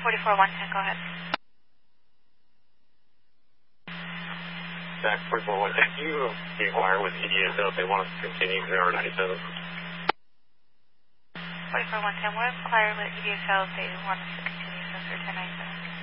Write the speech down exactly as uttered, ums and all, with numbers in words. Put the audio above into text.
forty-four one ten, go ahead. Zach, forty-four one ten, can you inquire with E D S O if they want us to continue zero ninety-seven? forty-four one ten, we'll inquire with E D S O if they want us to continue sensor ten ninety-seven.